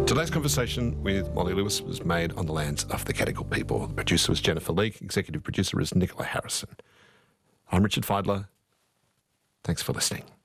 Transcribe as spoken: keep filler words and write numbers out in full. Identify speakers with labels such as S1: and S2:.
S1: Today's conversation with Molly Lewis was made on the lands of the Gadigal people. The producer was Jennifer Leake. Executive producer is Nicola Harrison. I'm Richard Feidler. Thanks for listening.